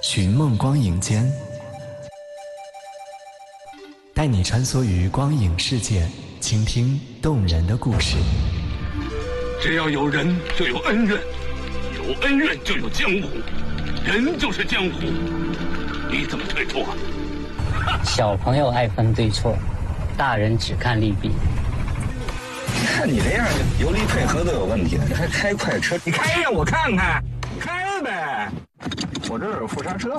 寻梦光影间，带你穿梭于光影世界，倾听动人的故事。 只要有人就有恩怨，有恩怨就有江湖，人就是江湖，你怎么退出啊？ 小朋友爱分对错，大人只看利弊。 看你这样，油离配合都有问题了，你还开快车？你开让我看看，开呗！我这儿有副刹车。